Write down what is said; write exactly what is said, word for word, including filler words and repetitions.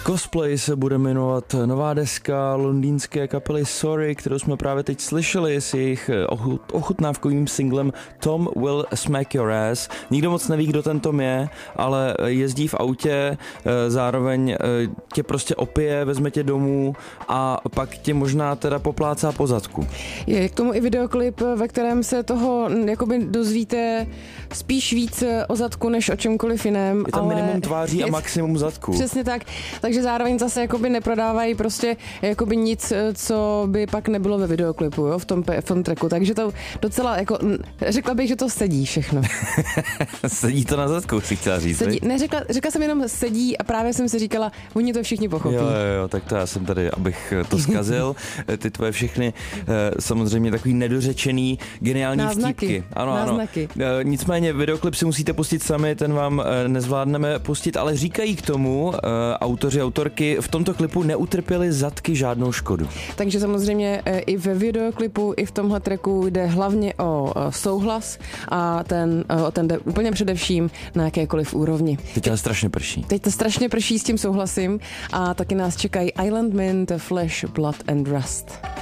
Cosplay se bude jmenovat nová deska londýnské kapely Sorry, kterou jsme právě teď slyšeli s jejich ochutnávkovým singlem Tom Will Smack Your Ass. Nikdo moc neví, kdo ten Tom je, ale jezdí v autě, zároveň tě prostě opije, vezme tě domů a pak tě možná teda poplácá po zadku. Je k tomu i videoklip, ve kterém se toho jakoby dozvíte spíš víc o zadku, než o čemkoliv jiném. Je tam ale minimum tváří a maximum zadku. Přesně tak, takže zároveň zase jakoby neprodávají prostě jakoby nic, co by pak nebylo ve videoklipu, jo, v tom, v tom tracku, takže to docela jako, řekla bych, že to sedí všechno. Sedí to na zadku, si chtěla říct. Sedí, ne, řekla, řekla jsem jenom sedí a právě jsem si říkala, oni to všichni pochopí. Jo, jo, jo, tak to já jsem tady, abych to zkazil. Ty tvoje všechny samozřejmě takový nedořečený, geniální náznaky. vtípky. Ano, náznaky. ano. Nicméně videoklip si musíte pustit sami, ten vám nezvládneme pustit, ale říkají k tomu autoři, autorky, v tomto klipu neutrpěli zadky žádnou škodu. Takže samozřejmě i ve videoklipu, i v tomhle tracku jde hlavně o souhlas a ten, ten jde úplně především na jakékoliv úrovni. Teď ale strašně prší. Teď to strašně prší, s tím souhlasím a taky nás čekají Island Mint, Flesh, Blood and Rust.